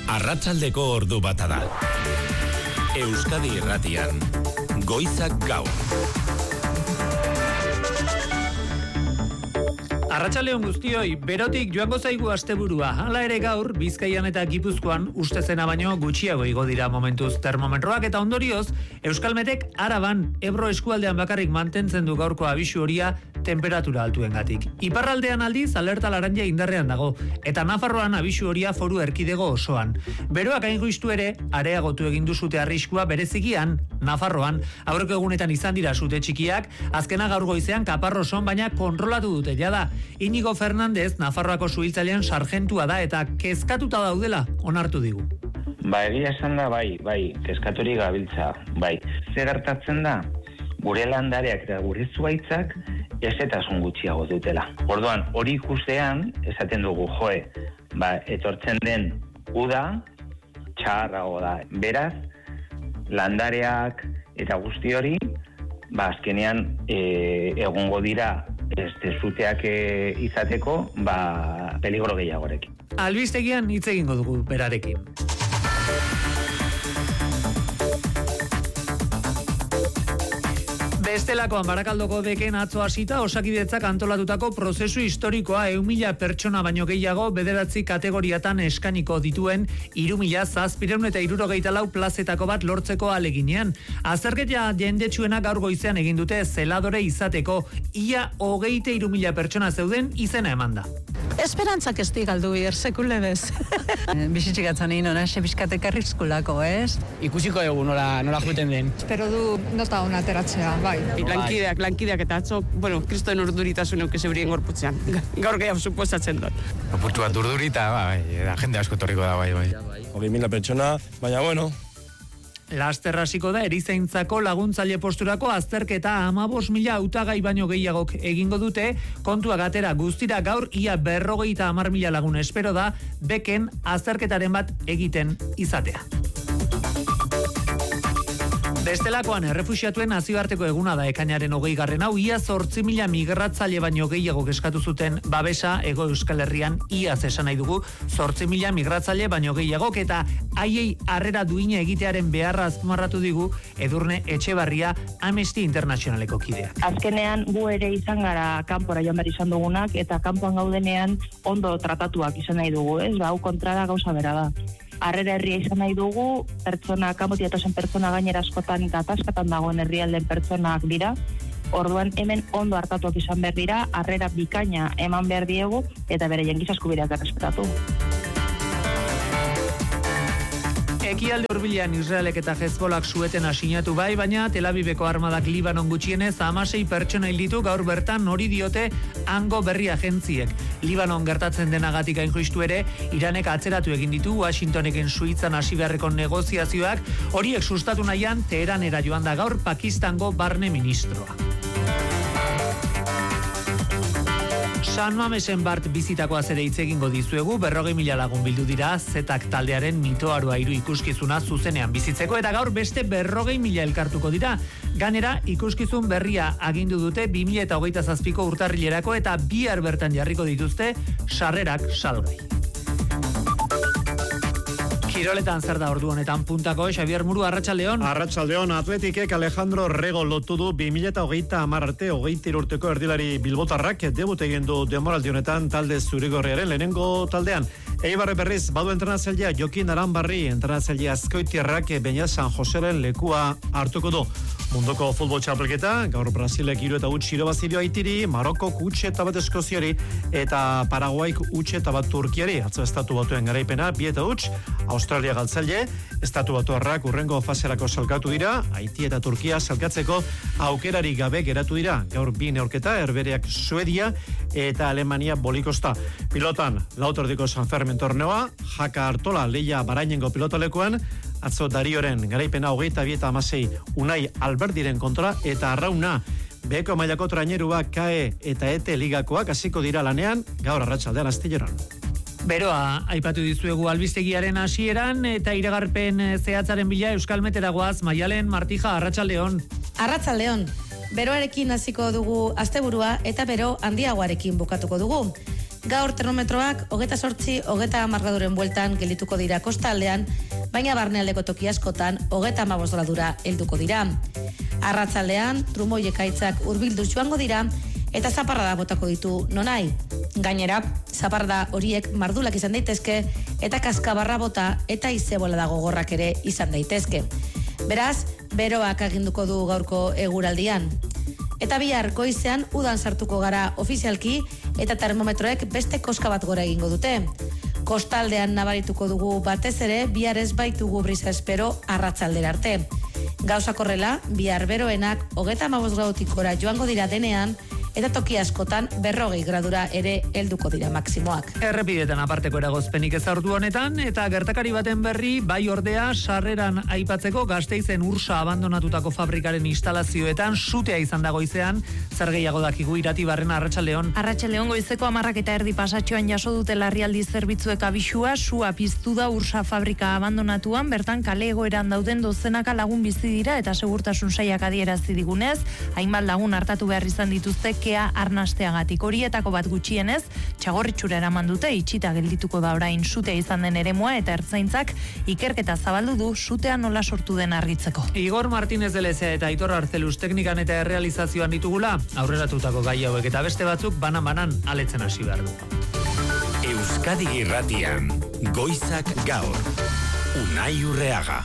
Arratsaldeko ordu bata da. Euskadi Irratian, Goizak Gaur. Arratsaldeon guztioi, berotik joango zaigu asteburua. Hala ere gaur, Bizkaian eta Gipuzkoan uste zena baino gutxiago igo dira momentuz termometroak eta ondorioz, Euskalmetek Araban, Ebro eskualdean bakarrik mantentzen du gaurko abisu horia temperatura altuengatik. Iparraldean aldiz alerta laranja indarrean dago, eta Nafarroan abisu horia foru erkidego osoan. Beroak ainjuistu ere, areagotu egin du sute arriskua berezikian, Nafarroan, aurreko egunetan izan dira sute txikiak, azkena gaur goizean Kaparroson baina kontrolatu dute jada. Inigo Fernandez, Nafarroako suhiltzailean sargentua da eta kezkatuta daudela onartu digu. Egia esan da, bai, kezkaturik gabiltza, bai. Zer gertatzen da, gure landareak eta gure zuhaitzak ezetasun gutxiago dutela. Orduan, hori ikustean, esaten dugu, etortzen den uda, txarrago da. Beraz, landareak eta guzti hori, azkenean egongo dira zuteak izateko, peligro gehiagorekin. Albistegian hitz egingo dugu berarekin. Bestelakoan Barakaldoko beken atzo hasita Osakidetzak antolatutako prozesu historikoa 1.000 pertsona baino gehiago 9 kategoriatan eskainiko dituen 3.764 plazetako bat lortzeko aleginean. Azterketa jendetsuena gaur goizean egin dute zeladore izateko, ia 23.000 pertsona zeuden izena emanda. Esperantzak ez digaldu sekulde bez. Bizitzik atzanin, se bizkatek arriskulako, ez? Ikusiko dugu nola juten den. Espero du nota hona ateratzea, bai. Lankideak eta atzo, kristoen urduritasun euke zeurien gorputzean. Gaur gehiago suposatzen dut. Apurtu bat urdurita, da jende asko torriko da, bai. 20.000 pertsona, baina bueno. Laster hasiko da erizaintzako laguntzaile posturako azterketa 15.000 hautagai baino gehiagok egingo dute, kontua gatera guztira gaur ia 50.000 lagun espero da beken azterketaren bat egiten izatea. Bestelakoan errefuxiatuen nazioarteko eguna da ekainaren 20. hau, ia 8.000 migratzaile baino gehiago eskatu zuten babesa Hego Euskal Herrian, iaz esan nahi dugu 8.000 migratzaile baino gehiagok eta haiei harrera duina egitearen beharra azpimarratu digu Edurne Etxebarria Amnesty Internationaleko kidea. Azkenean gu ere izan gara kanpora joan behar izan dugunak eta kanpoan gaudenean ondo tratatuak izan nahi dugu, ez? Hau kontrara gauza bera da. Harrera herria izan nahi dugu, kanpotik datozen pertsona gainera askotan eta ataskatan dagoen herrialden pertsonak dira. Orduan hemen ondo hartatuak izan behar dira, harrera bikaina eman behar diegu eta bere giza eskubideak errespetatu. Ekialde hurbilean Israelek eta Hezbolak suetena sinatu bai, baina Tel Aviveko armadak Libanon gutxienez 16 pertsona hil ditu gaur bertan, hori diote hango berri agentziek. Libanon gertatzen denagatik ainjuistu ere, Iranek atzeratu egin ditu Washingtonekin Suitzan hasi beharreko negoziazioak, horiek sustatu nahian Teheranera joan da gaur Pakistango barne ministroa. San Mamesen Bart bizitakoaz ere hitz egingo dizuegu, 40.000 lagun bildu dira Zetak taldearen mitoaroa 3 ikuskizuna zuzenean bizitzeko eta gaur beste 40.000 elkartuko dira. Ganera ikuskizun berria agindu dute 2027ko urtarrilerako eta bihar bertan jarriko dituzte sarrerak salgai. Kiroletan zer da ordu honetan puntako, Xavier Muru, arratsaldeon. Arratsaldeon, Atletikek Alejandro Rego lotu du 2030 arte 23 urteko erdilari bilbotarrak debut egin du denboraldi honetan talde zurigorriaren lehenengo taldean. Eibarre berriz badu entrenatzailea Jokin Aranbarri, entrenatzailea Azkoitiarrak Beñat San Joseren lekua hartuko du. Munduko futbol txapelketa, gaur Brasilek 3-0 irabazi Haitiri, Marokok 1-bat Eskoziari eta Paraguaik 1-bat Turkiari. Atzo estatu batuen garaipena 2-0, Australia galtzaile, estatu batuarrak urrengo faserako salkatu dira, Haiti eta Turkia salkatzeko aukerari gabe geratu dira. Gaur 2 neurketa, Herbereak Suedia eta Alemania bolikosta. Pilotan, Lautordiko San Fermin torneoa, Jaka Artola Leia Barainengo pilotalekuan, atzo Darioren garaipena 22-16 Unai Alberdiren kontra eta Arrauna Beko mailako trainerua KAE eta ETE ligakoak hasiko dira lanean gaur arratsaldean Astilleron. Beroa aipatu dizuegu albistegiaren hasieran eta iragarpen zehatzaren bila Euskalmetera goaz. Maialen Martija, arratsaldeon. Arratsaldeon. Beroarekin hasiko dugu asteburua eta bero handiagoarekin bukatuko dugu. Gaur termometroak 28-30 graduren bueltan geldituko dira kostaldean, baina barnealdeko toki askotan 35 gradura helduko dira. Arratsaldean trumoi ekaitzak hurbilduz joango dira eta zaparrada botako ditu nonai. Gainera, zaparrada horiek mardulak izan daitezke eta kaskabarra bota eta izebola gogorrak ere izan daitezke. Beraz, beroak aginduko du gaurko eguraldian. Eta bihar goizean udan sartuko gara ofizialki eta termometroek beste koska bat gora egingo dute. Kostaldean nabarituko dugu batez ere bihar ez baitugu brisa espero arratsaldera arte. Gauzak horrela, bihar beroenak 35 gradutik gora joango dira denean eta toki askotan 40 gradura ere helduko dira maksimoak. Errepidetan aparteko eragozpenik ez ordu honetan, eta gertakari baten berri, bai ordea, sarreran aipatzeko Gasteizen Ursa abandonatutako fabrikaren instalazioetan sutea izan da goizean, zer gehiago dakigu Iratibarren Arratsaldeon. Arratsaldeon goizeko 10:30 pasatxoan jaso dute larrialdi zerbitzuek abisua, sua piztu da Ursa fabrika abandonatuan, bertan kale egoeran dauden dozenaka lagun bizi dira eta segurtasun sailak adierazi digunez, hainbat lagun hartatu behar izan dituzte kea arnasteagatik. Horietako bat gutxienez, Txagorritxura eraman dute, itxita geldituko da orain sutea izan den eremua eta ertzaintzak ikerketa zabaldu du sutea nola sortu den argitzeko. Igor Martínez de Lezea eta Aitor Arzeluz teknikan eta errealizazioan ditugula, aurreratutako gai hauek eta beste batzuk banan aletzen hasi behar du. Euskadi Irratian, Goizak Gaur, Unai Urreaga.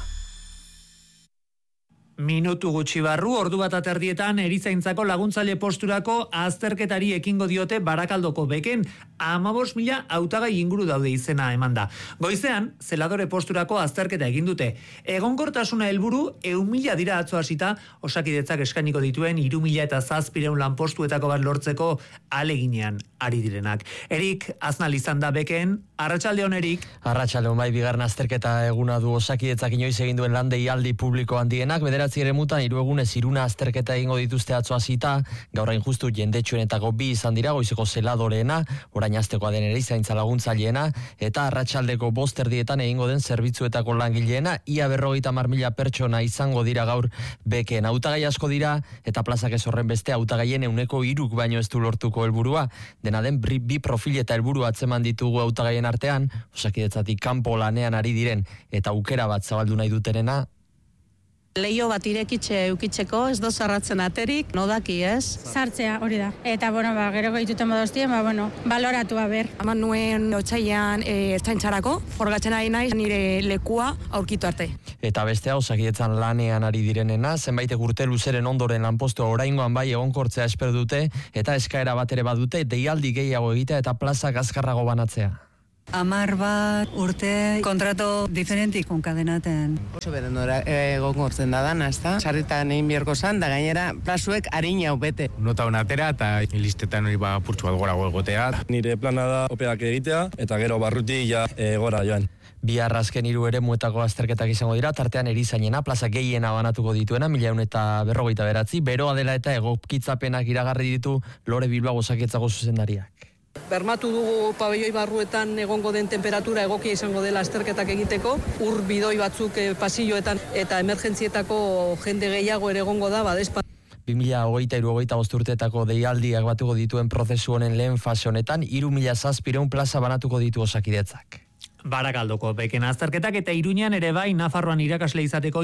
Minutu gutxi barru, ordu bat aterdietan erizaintzako laguntzaile posturako azterketari ekingo diote Barakaldoko beken 15.000 hautagai inguru daude izena eman da. Goizean, zeladore posturako azterketa egin dute. Egonkortasuna helburu 100.000 dira atzo hasita, Osakidetzak eskainiko dituen 3.700 lanpostuetako bat lortzeko aleginean ari direnak. Erik Aznal izan da beken, Arratsaldeon Erik. Arratsaldeon bai, bigarren azterketa eguna du Osakidetzak inoiz egin duen lan deialdi publiko handienak, 9 eremutan 3 egunez 3 azterketa egingo dituzte atzo hasita, gaur hain justu jendetsuenetako 2 izan dira, goizeko zeladoreena, orain astekoa den erizaintza laguntzaileena, eta arratsaldeko 5:30 egingo den zerbitzuetako langileena, ia 50.000 pertsona izango dira gaur beken. Hautagai asko dira, eta plazak ez horren beste hautagaien 3% baino ez du lortuko helburua. Dena den 2 profil eta helburu atzeman ditugu hautagaien artean, Osakidetzatik kanpo lanean ari diren eta aukera bat zabaldu nahi dutenena. Leio bat irekitxe eukitzeko, ez do zarratzen aterik, nodaki ez? Sartzea, hori da. Eta, gero gehituten modostien, baloratu ber. Aman nuen otsailean ertzaintzarako, forgatzen ari naiz nire lekua aurkitu arte. Eta bestea, Osakidetzan lanean ari direnena, zenbait urte luzeren ondoren lanpostua oraingoan bai egonkortzea espero dute, eta eskaera bat ere badute, deialdi gehiago egitea eta plazak azkarrago banatzea. 10 bat urte kontrato diferentik konkadenaten. Oso beren gongortzen da dana, ezta? Sarritan egin biharko zan, da gainera plazuek harina bete. Nota hona atera eta listetan hori purtsu bat gora egotea. Nire plana da opeak egitea eta gero barruti gora joan. Bihar azken 3 eremuetako azterketak izango dira, tartean erizainena, plaza gehiena banatuko dituena, 1.149, beroa dela eta egokitzapenak iragarri ditu Lore Bilbao Osakidetzako zuzendariak. Bermatu dugu pabelloi barruetan egongo den temperatura egokia izango dela azterketak egiteko, ur bidoi batzuk pasilloetan eta emergentzietako jende gehiago ere egongo da, badezpa. 2023-2025 urteetako deialdiak batuko dituen prozesu honen lehen fase honetan, 3.700 plaza banatuko ditu Osakidetzak. Barakaldoko beken azterketak eta Iruñan ere bai Nafarroan irakasle izateko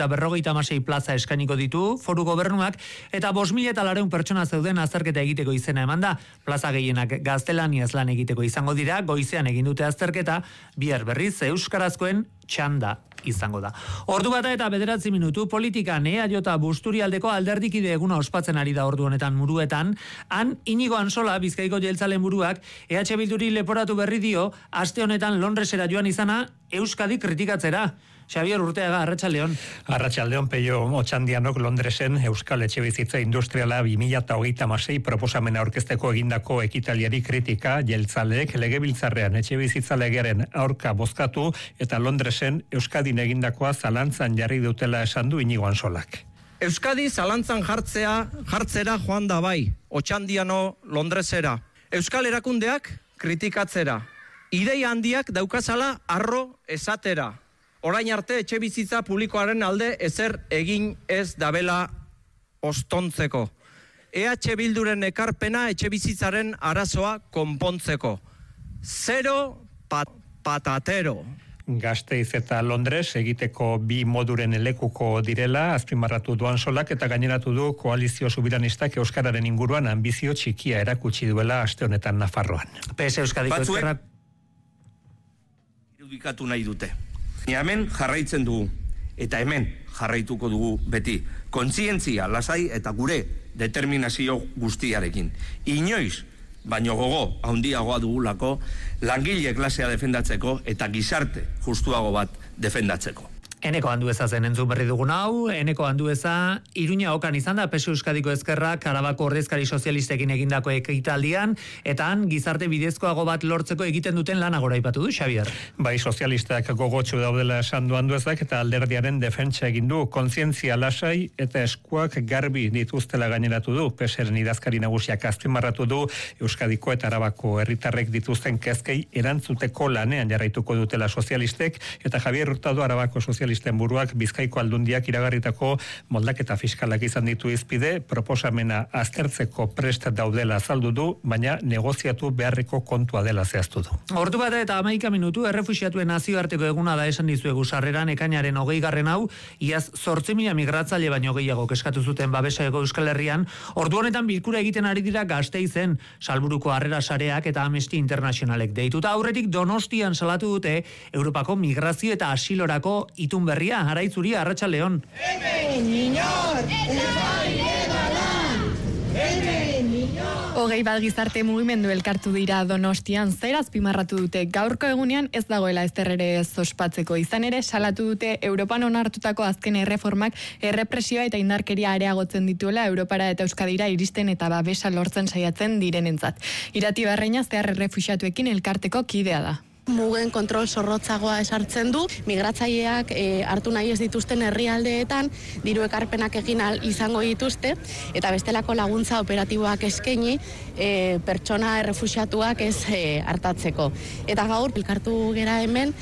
356 plaza eskainiko ditu Foru Gobernuak eta 5.400 pertsona zeuden azterketa egiteko izena eman da. Plaza gehienak gaztelaniaz lan egiteko izango dira, goizean egin dute azterketa, bihar berriz euskarazkoen txanda izango da. Ordu bata eta 9 minutu politikan EAJ Busturialdeko alderdikide eguna ospatzen ari da ordu honetan Muruetan. Han Inigo Ansola, Bizkaiko jeltzalen buruak, EH Bilduri leporatu berri dio, aste honetan Londresera joan izana Euskadi kritikatzera. Xabier Urteaga, Arratsaldeon. Arratsaldeon, Peio Otxandianok Londresen Euskal Etxebizitza Industriala 2026 proposamena aurkezteko egindako ekitaliari kritika jeltzaleek legebiltzarrean etxebizitza legearen aurka bozkatu eta Londresen Euskadin egindakoa zalantzan jarri dutela esan du Inigo Ansolak. Euskadi zalantzan jartzera joan da bai, Otxandiano Londresera. Euskal erakundeak kritikatzera. Ideia handiak daukazala arro esatera. Orain arte etxebizitza publikoaren alde ezer egin ez dabela ostontzeko. EH Bilduren ekarpena etxebizitzaren arazoa konpontzeko. zero patatero. Gasteiz eta Londres egiteko bi moduren lekuko direla, azpimarratu duan solak eta gaineratu du koalizio subiranistak euskararen inguruan ambizio txikia erakutsi duela aste honetan Nafarroan. PS Euskadiko ezkerrak irudikatu nahi dute. Hemen jarraitzen dugu eta hemen jarraituko dugu beti kontzientzia lasai eta gure determinazio guztiarekin. Inoiz baino gogo handiagoa dugulako langile klasea defendatzeko eta gizarte justuago bat defendatzeko. Eneko Andueza zen entzun berri dugun hau, Eneko Andueza Iruña okan izan da PS Euskadiko ezkerrak Arabako ordezkari sozialistekin egindako ekitaldian, eta han gizarte bidezkoago bat lortzeko egiten duten lana goraipatu du Xabier. Bai, sozialistak gogotsu daudela esan du Anduezak eta alderdiaren defentsa egin du, kontzientzia lasai eta eskuak garbi dituztela gaineratu du. PSren idazkari nagusiak azpimarratu du Euskadiko eta Arabako herritarrek dituzten kezkei erantzuteko lanean jarraituko dutela sozialistek, eta Javier Hurtado Arabako sozialisten buruak Bizkaiko aldundiak iragarritako moldaketa fiskalak izan ditu izpide, proposamena aztertzeko prest daudela azaldu du, baina negoziatu beharreko kontua dela zehaztu du. Ordu bat eta 11 minutu errefuxiatuen nazioarteko eguna da esan dizuegu sarreran ekainaren 20. hau, iaz 8.000 migratzaile baino gehiago keskatu zuten babesako Euskal Herrian. Ordu honetan bilkura egiten ari dira Gasteizen, Salburuko Harrera Sareak eta Amnesty Internationalek deituta. Aurretik Donostian salatu dute Europako migrazio eta asilorako itun berria, Araitzuri, Arratsaldeon. Hogei bat gizarte mugimendu elkartu dira Donostian, zer azpimarratu dute gaurko egunean ez dagoela ezer ere ospatzeko. Izan ere, salatu dute Europan onartutako azken erreformak errepresioa eta indarkeria areagotzen dituela Europara eta Euskadira iristen eta babesa lortzen saiatzen direnentzat. Irati Barreña zehar errefuxiatuekin elkarteko kidea da. Mugen kontrol zorrotzagoa esartzen du, migratzaileak hartu nahi ez dituzten herrialdeetan diru ekarpenak egin izango dituzte, eta bestelako laguntza operatiboak eskaini pertsona errefuxiatuak ez hartatzeko. Eta gaur, elkartu gera hemen,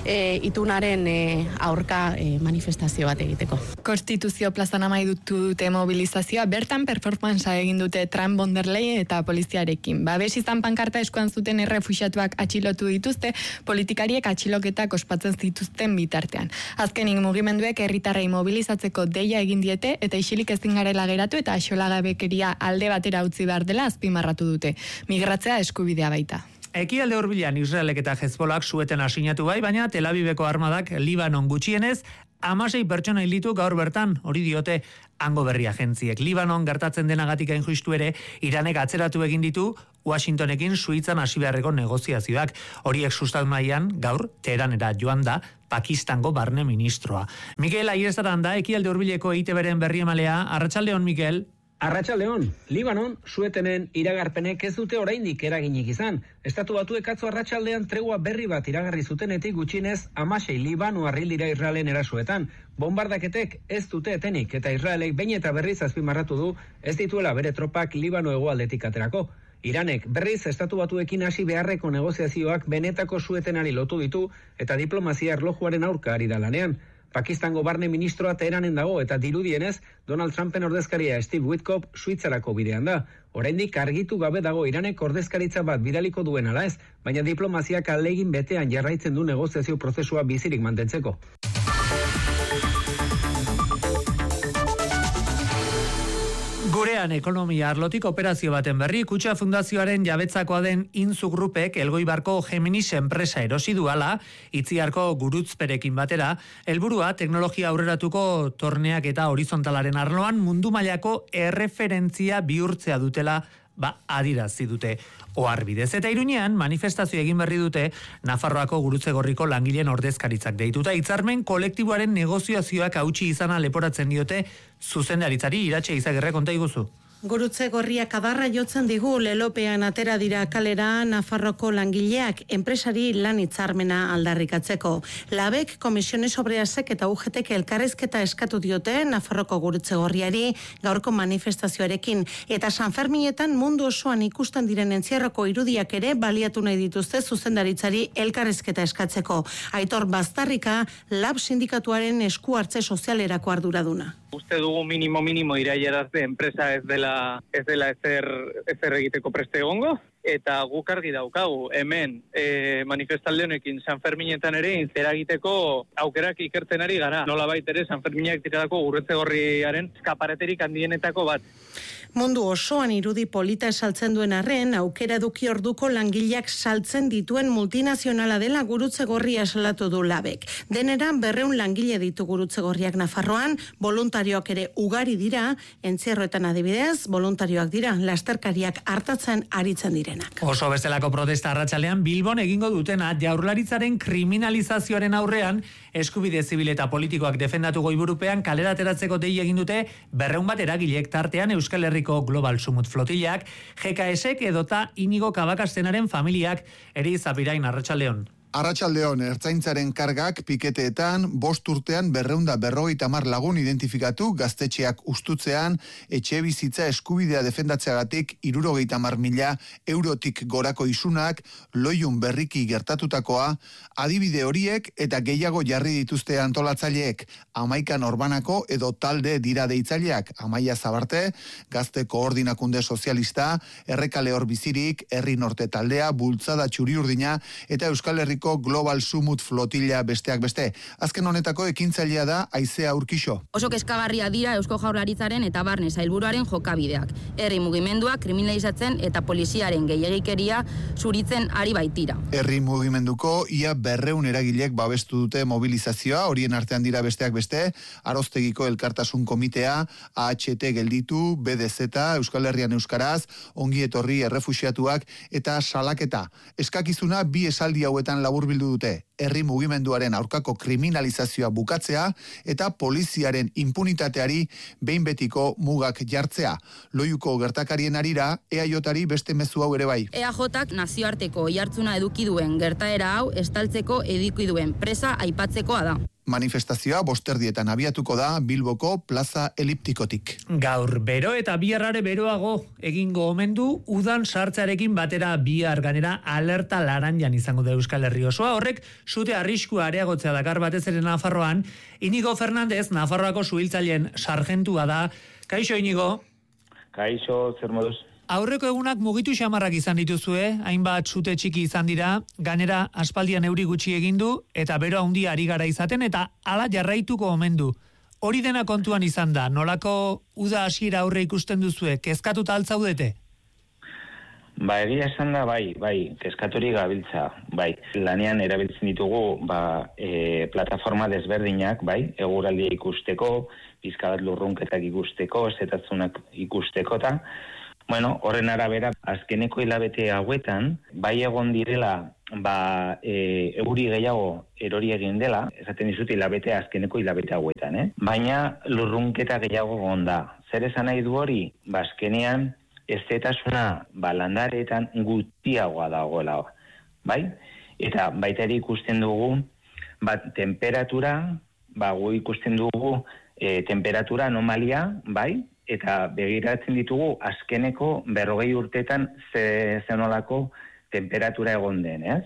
itunaren aurka manifestazio bat egiteko. Konstituzio plazan amaitu dute mobilizazioa, bertan performansa egin dute Trump, von der Leyen eta poliziarekin. Babes izan pankarta eskuan zuten errefuxiatuak atxilotu dituzte, politikariek atxiloketak ospatzen zituzten bitartean. Azkenik mugimenduek herritarrei mobilizatzeko deia egin diete eta isilik ezin garela geratu eta axolagabekeria alde batera utzi behar dela azpimarratu dute. Migratzea eskubidea baita. Ekialde hurbilan Israelek eta Hezbolak sueten asinatu bai, baina Tel Aviveko armadak Libanon gutxienez 16 pertsona hil ditu gaur bertan, hori diote Hango Berri agentziek. Libanon gertatzen denagatik hain justu ere, Iranek atzeratu egin ditu Washingtonekin Suitzan hasi beharreko negoziazioak. Horiek sustatu nahian, gaur, Teheranera joan da Pakistango barne ministroa. Mikel Aiestaran da, Ekialde hurbileko EITB-ren berriemalea. Arratsaldeon, Mikel. Arratsaldeon, Libanon suetenen iragarpenek ez dute oraindik eraginik izan. Estatu Batuek atzo arratsaldean tregua berri bat iragarri zutenetik gutxienez 16 Libanoar hil dira Israelen erasoetan. Bonbardaketek ez dute etenik eta Israelek behin eta berriz azpimarratu du ez dituela bere tropak Libano hegoaldetik aterako. Iranek berriz Estatu Batuekin hasi beharreko negoziazioak benetako suetenari lotu ditu eta diplomazia erlojuaren aurka ari da lanean. Pakistango barne ministroa Teheranen dago eta dirudienez Donald Trumpen ordezkaria Steve Witkoff Suitzarako bidean da. Oraindik argitu gabe dago Iranek ordezkaritza bat bidaliko duen ala ez, baina diplomaziak ahalegin betean jarraitzen du negoziazio prozesua bizirik mantentzeko. Gurean ekonomia arlotik operazio baten berri, Kutxa Fundazioaren jabetzakoa den Inzu Grupek Elgoibarko Geminis enpresa erosi duala, Itziarko Gurutzperekin batera, helburua teknologia aurreratuko torneak eta horizontalaren arloan mundu mailako erreferentzia bihurtzea dutela adirazi dute oharbidez. Eta Iruñean manifestazio egin berri dute Nafarroako Gurutzegorriko langileen ordezkaritzak deituta hitzarmen kolektiboaren negoziazioak hautsi izana leporatzen diote zuzendaritzari. Iratxe Izagirre, konta iguzu. Gurutze gorriak adarra jotzen digu lelopean atera dira kalera Nafarroko langileak enpresari lan hitzarmena aldarrikatzeko. Labek, Komisiones Obrerasek eta UGTek elkarrizketa eskatu diote Nafarroko Gurutze gorriari gaurko manifestazioarekin. Eta San Ferminetan mundu osoan ikusten diren entzierroko irudiak ere baliatu nahi dituzte zuzendaritzari elkarrizketa eskatzeko. Aitor Baztarrika, Lab sindikatuaren esku hartze sozialerako arduraduna. Uste dugu minimo iraileraz enpresa ez dela ezer egiteko preste egongo, eta guk argi daukagu, hemen manifestalde honekin San Ferminetan ere eragiteko aukerak ikertzen ari gara. Nolabait ere San Ferminak direlako Gurretzegorriaren eskapareterik handienetako bat. Mundu osoan irudi polita esaltzen duen arren, aukera eduki orduko langileak saltzen dituen multinazionala dela Gurutzegorria esalatu du Labek. Denera 200 langile ditu Gurutzegorriak Nafarroan, voluntarioak ere ugari dira, entzierroetan adibidez, voluntarioak dira, lasterkariak hartatzen aritzen direnak. Oso bestelako protesta arratsaldean Bilbon egingo dutena Jaurlaritzaren kriminalizazioaren aurrean eskubide zibil eta politikoak defendatu goiburupean kalera ateratzeko dei egin dute 200 bat eragilek, tartean Euskal Herriko Global Sumut Flotillak, GKSek edota Inigo Kabakastenaren familiak. Eri Zabirain, arratsaldeon. Arratsaldeon, ertzaintzaren kargak piketeetan 5 urtean 250 lagun identifikatu gaztetxeak ustutzean, etxe bizitza eskubidea defendatzeagatik 70.000 eurotik gorako isunak, loiun berriki gertatutakoa, adibide horiek eta gehiago jarri dituzte antolatzaileek, Amaikan Orbanako edo talde dira deitzaileak, Amaia Zabarte, Gazte Koordinakunde Sozialista, Errekale Hor Bizirik, Herri Norte Taldea, Bultzada Txuriurdina eta Euskal Herriko Global Sumut Flotilla besteak beste. Azken honetako ekintzailea da Aizea Urkixo. Oso kezkagarria dira Eusko Jaurlaritzaren eta Barne Sailburuaren jokabideak. Herri mugimenduak kriminalizatzen eta poliziaren gehiegikeria zuritzen ari baitira. Herri mugimenduko ia 200 eragilek babestu dute mobilizazioa, horien artean dira besteak beste, Aroztegiko Elkartasun Komitea, AHT gelditu, BDZ, Euskal Herrian Euskaraz, Ongi Etorri Errefuxiatuak eta Salaketa. Eskakizuna 2 esaldi hauetan laburbildu dute, herri mugimenduaren aurkako kriminalizazioa bukatzea eta poliziaren impunitateari behin betiko mugak jartzea. Loiuko gertakarien arira, EAJari beste mezu hau ere bai. EAJak nazioarteko oihartzuna eduki duen gertaera hau estaltzeko eduki duen presa aipatzekoa da. Manifestazioa 5:00 abiatuko da Bilboko Plaza Eliptikotik. Gaur bero eta biharrare beroago egingo omen du udan sartzearekin batera bihar ganera alerta laranjan izango da Euskal Herri osoa. Horrek sute arriskua areagotzea dakar batez ere Nafarroan. Inigo Fernandez, Nafarroako suhiltzaileen sargentua da. Kaixo Inigo. Kaixo, zer moduz? Aurreko egunak mugitu xamarrak izan dituzue, hainbat sute txiki izan dira, ganera aspaldian euri gutxi egin du eta bero handia ari gara izaten eta hala jarraituko omen du. Hori dena kontuan izan da, nolako uda hasiera aurre ikusten duzue, kezkatuta altzaudete? Egia esan da, bai, kezkaturik gabiltza, bai. Lanean erabiltzen ditugu, plataforma desberdinak, bai, eguraldia ikusteko, pizka bat lurrunketak ikusteko, ezetatzunak ikusteko eta, horren arabera, azkeneko hilabete hauetan, bai egon direla, euri gehiago erori egin dela, esaten dizut azkeneko hilabete hauetan, baina lurrunketa gehiago egon da. Zer esan nahi du hori? Azkenean, ezetasuna landareetan gutiagoa dagoela, bai? Eta baita ere ikusten dugu, temperatura, gu ikusten dugu temperatura anomalia, bai? Eta begiratzen ditugu azkeneko 40 urtetan zenolako temperatura egon den, ez?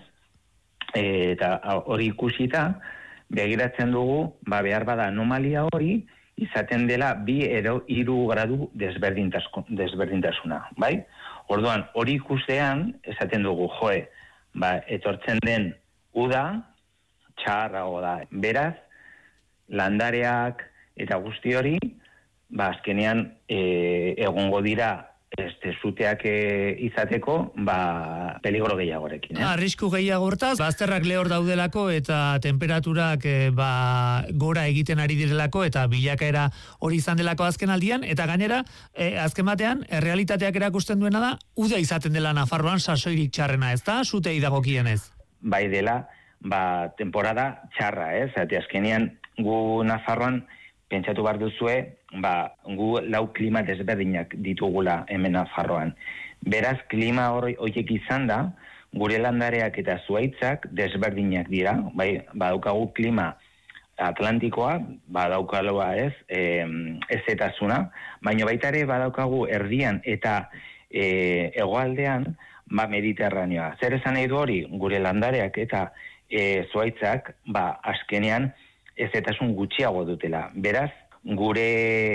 Eta hori ikusita, begiratzen dugu, behar bada anomalia hori, izaten dela 2 edo 3 gradu desberdintasuna, bai? Orduan, hori ikustean, esaten dugu, etortzen den uda, txarrago da. Beraz, landareak eta guzti hori, azkenean egongo dira zuteak izateko, peligro gehiagorekin. Arrisku gehiago hortaz, bazterrak lehor daudelako eta temperaturak gora egiten ari direlako eta bilakaera hori izan delako azken aldian, eta gainera, azken batean, realitateak erakusten duena da, uda izaten dela Nafarroan sasoirik txarrena, ez da? Zutei dagokienez. Bai dela, temporada txarra, ez? Azkenean, gu Nafarroan, pentsatu behar duzue, gu 4 klima desberdinak ditugula hemen Nafarroan. Beraz, klima horiek izan da, gure landareak eta zuaitzak desberdinak dira, badaukagu klima atlantikoa, badaukaloa ezetasuna, baina baita ere badaukagu erdian eta hegoaldean mediterraneoa. Zer esan nahi du hori, gure landareak eta zuaitzak, azkenean, ezetasun gutxiago dutela. Beraz,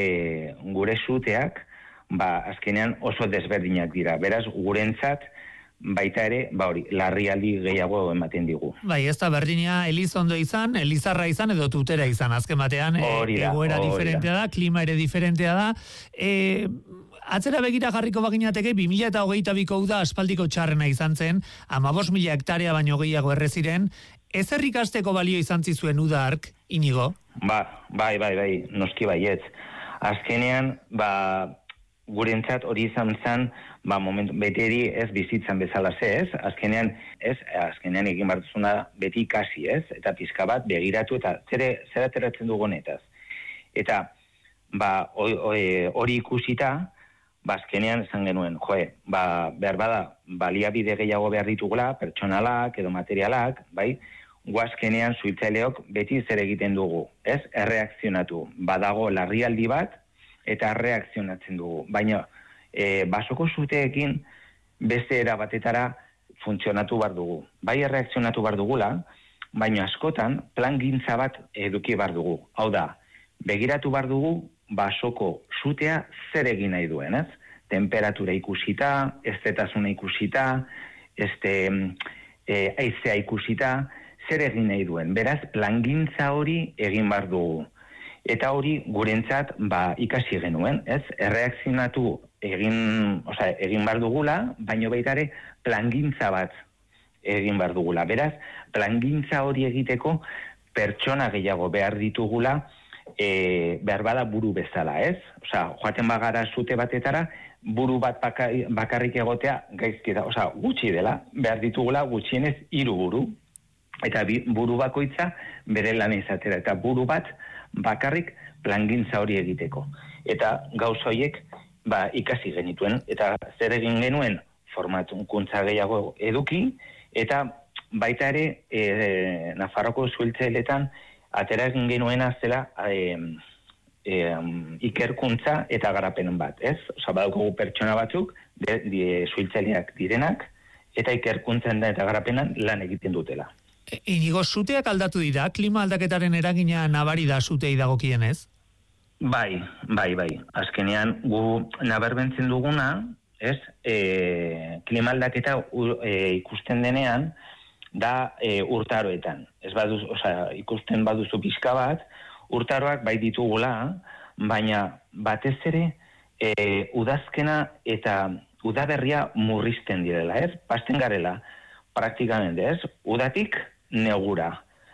gure suteak, azkenean oso desberdinak dira. Beraz, gurentzat, baita ere, hori, larrialdi gehiago ematen digu. Bai, ez da berdina Elizondo izan, Elizarra izan edo Tutera izan, azken batean, egoera diferentea da, klima ere diferentea da. Atzera begira jarriko baginateke, 2022ko uda aspaldiko txarrena izan zen, 15.000 hektarea baino gehiago erreziren, ezer ikasteko balio izan zizuen uda hark, Inigo? Bai, noski baietz. Azkenean, gurentzat hori izan zen, momentu, beteri ez bizitzan bezala ez, azkenean egin bartuzuna beti ikasi ez, eta pizka bat begiratu eta zer ateratzen dugu honetaz. Eta, hori ikusita, azkenean esan genuen, behar bada, baliabide gehiago behar ditugula, pertsonalak edo materialak, bai, guazkenean suhiltzaileok beti zer egiten dugu, ez? Erreakzionatu. Badago larrialdi bat, eta erreakzionatzen dugu. Baina, basoko zuteekin beste era batetara funtzionatu bar dugu. Bai erreakzionatu bar dugula, baina askotan plangintza bat eduki bar dugu. Hau da, begiratu bar dugu basoko zutea zer egin nahi duen, ez? Temperatura ikusita, estetasuna ikusita, aizea ikusita, zer egin nahi duen. Beraz, plangintza hori egin bar dugu. Eta hori gurentzat ikasi genuen, ez? Erreakzionatu egin bar dugula, baino baitare plangintza bat egin bar dugula. Beraz, plangintza hori egiteko pertsona gehiago behar ditugula, behar bada buru bezala, ez? Joaten bagara zute batetara, buru bat bakarrik egotea gaizki da, gutxi dela, behar ditugula gutxienez 3 buru, eta buru bakoitza bere lan izatera, eta buru bat bakarrik plangintza hori egiteko. Eta gauza horiek ikasi genituen, eta zer egin genuen formatukuntza gehiago eduki, eta baita ere Nafarroko suhiltzailetan atera egin genuena zela ikerkuntza eta garapen bat, ez? Badaukagu pertsona batzuk, suhiltzaileak direnak, eta ikerkuntzan da eta garapenan lan egiten dutela. Inigo, zuteak aldatu dira, klima aldaketaren eragina nabari da zutei dagokienez? Bai. Azkenean, gu nabarbentzen duguna, ez, klima aldaketa ikusten denean, da urtaroetan. Ikusten baduzu pixka bat, urtaroak bai ditugula, baina batez ere udazkena eta udaberria murrizten direla, ez? Pasten garela, praktikamente, ez? Udatik negura.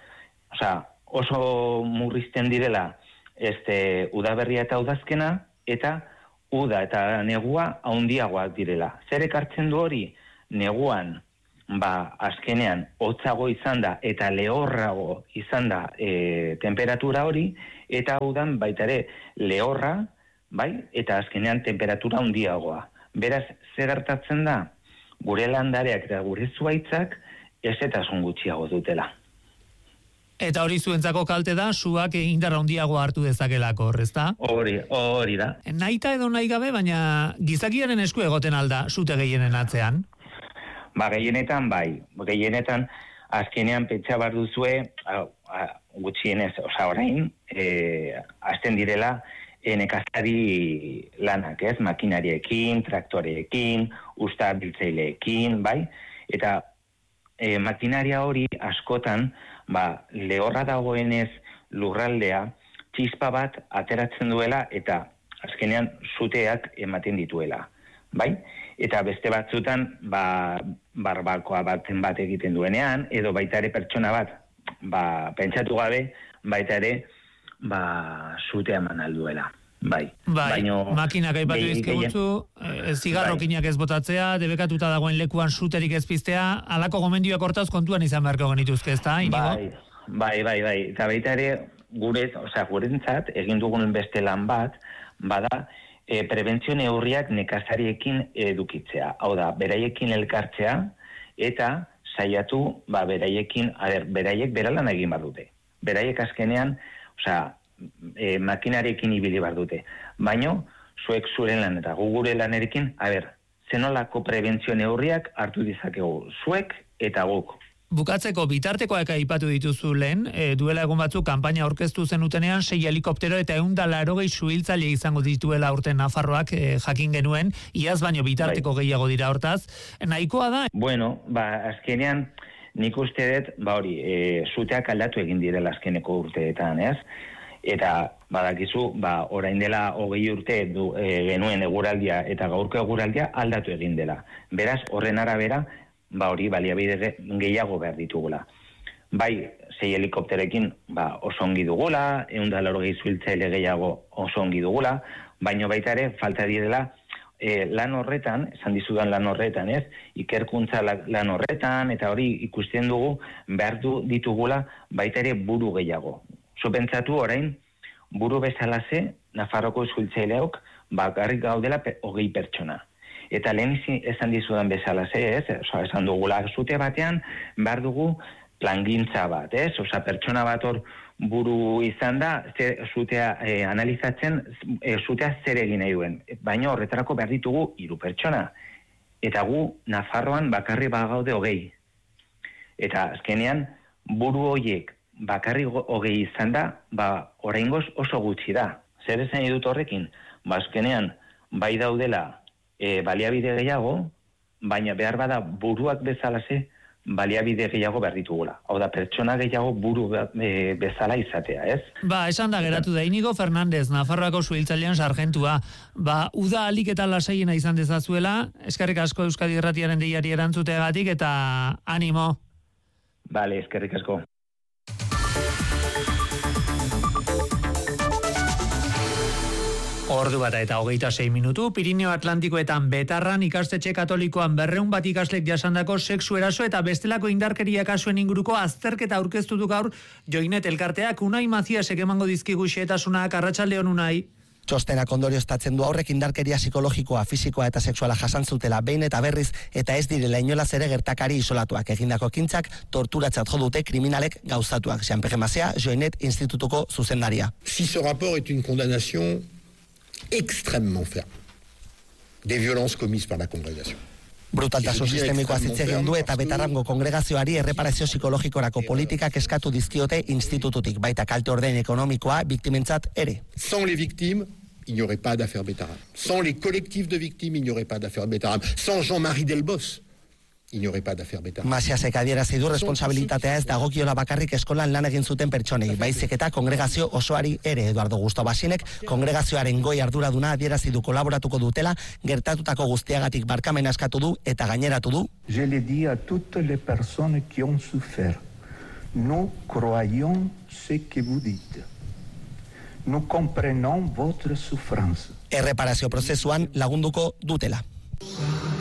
Oso murrizten direla udaberria eta udazkena, eta uda eta negua handiagoak direla. Zer ekartzen du hori? Neguan, azkenean, hotzago izan da, eta lehorrago izan da temperatura hori, eta udan baita ere lehorra, bai, eta azkenean temperatura handiagoa. Beraz, zer gertatzen da? Gure landareak eta gure zuaitzak ezetasun gutxiago dutela. Eta hori zuentzako kalte da, suak indar handiago hartu dezakelako, ezta? Hori da. Nahita edo nahi gabe, baina gizakiaren esku egoten alda zute gehienen atzean? Gehienetan bai. Gehienetan azkenean pentsa bar duzue, gutxienez, orain, hasten direla nekazari lanak, ez? Makinariekin, traktoreekin, usta biltzaileekin, bai? Eta makinaria hori askotan, lehorra dagoenez lurraldea, txispa bat ateratzen duela eta azkenean zuteak ematen dituela, bai? Eta beste batzutan, barbakoa baten bat egiten duenean, edo baita ere pertsona bat, pentsatu gabe, baita ere, zutea eman alduela. Bai, makinak aipatu dizkigutzu, zigarrokinak ez botatzea, debekatuta dagoen lekuan zuterik ez piztea, halako gomendioak hortaz kontuan izan beharko genituzke, ezta, Inigo? Bai, eta baita ere, gurentzat, egin dugun beste lan bat, bada, prebentzio neurriak nekazariekin edukitzea. Hau da, beraiekin elkartzea, eta saiatu, beraiek beralan egin bar dute. Beraiek azkenean, makinarekin ibili bar dute. Baina, zuek zuren lan eta gure lanerekin, zenolako prebentzio neurriak hartu dizakegu zuek eta guk. Bukatzeko bitartekoak aipatu dituzu lehen, duela egun batzuk kanpaina aurkeztu zenutenean 6 helikoptero eta 180 suhiltzaile izango dituela urte Nafarroak jakin genuen, iaz baino bitarteko gehiago dira hortaz. Nahikoa da? Bueno, azkenean nik uste dut, hori, zuteak aldatu egin direla azkeneko urteetan, ez? Eta badakizu, orain dela 20 urte genuen eguraldia eta gaurko eguraldia aldatu egin dela. Beraz, horren arabera, hori baliabide gehiago behar ditugula. Bai, 6 helikopterekin oso ongi dugula, 180 suhiltzaile gehiago oso ongi dugula, baina baita ere falta direla lan horretan, esan dizudan lan horretan, ez? Ikerkuntza lan horretan, eta hori ikusten dugu behar ditugula baita ere buru gehiago. Pentsatu orain, buru bezalaze, Nafarroko suhiltzaileok bakarrik gaudela 20 pertsona. Eta lehen esan dizudan bezalaze, ez? Esan dugula, zute batean behar dugu plangintza bat, ez? Pertsona bat hor buru izan da, zutea analizatzen, zutea zer egin nahi duen. Baina horretarako behar ditugu 3 pertsona. Eta gu, Nafarroan bakarri bagaude 20. Eta azkenean, buru horiek bakarri 20 izan da, oraingoz oso gutxi da. Zer esan dut horrekin? Azkenean, bai daudela baliabide gehiago, baina behar bada buruak bezalaze baliabide gehiago behar ditugula. Hau da, pertsona gehiago buru bezala izatea, ez? Esan da geratu da, Inigo Fernandez, Nafarroako suhiltzailean sargentua. Uda alik eta lasaiena izan dezazuela, eskerrik asko Euskadi Irratiaren deiari erantzuteagatik eta animo. Bale, eskerrik asko. Ordu bata eta 26 minutu, Pirineo Atlantikoetan Betarran ikastetxe katolikoan 200 ikaslek jasandako sexu eraso eta bestelako indarkeria kasuen inguruko azterketa aurkeztu du gaur Joinet elkarteak. Unai Maziasek emango dizkigu xehetasunak. Arratsaldeon, Unai. Txostenak ondorioztatzen du aurrek indarkeria psikologikoa, fisikoa eta sexuala jasan zutela behin eta berriz, eta ez direla inolaz ere gertakari isolatuak. Egindako ekintzak torturatzat jo dute kriminalek gauzatuak. Jean-Pierre Mazea, Joinet Institutuko zuzendaria. Si ce rapport est une condamnation extrêmement ferme des violences commises par la congrégation. Brutaltasun sistemikoa hitz egin du eta Betarrango kongregazioari erreparazio psikologikorako politikak eskatu dizkiote institututik, baita kalte ordain ekonomikoa biktimentzat ere. Sans les victimes, il n'y aurait pas d'affaire Betarram. Sans les collectifs de victimes, il n'y aurait pas d'affaire Betarram. Sans Jean-Marie Delbos, il n'y aurait pas d'affaire Betarram. Masiasek adierazi du responsabilitatea ez dagokiola bakarrik eskolan lan egin zuten pertsonei, baizik eta kongregazio osoari ere. Eduardo Gustavo Basinek kongregazioaren goi arduraduna adierazi du kolaboratuko dutela, gertatutako guztiagatik barkamena eskatu du eta gaineratu du. Je le dis à toutes les personnes qui ont souffert. Nous croyons ce que vous dites. Nous comprenons votre souffrance. Erreparazio prozesuan lagunduko dutela.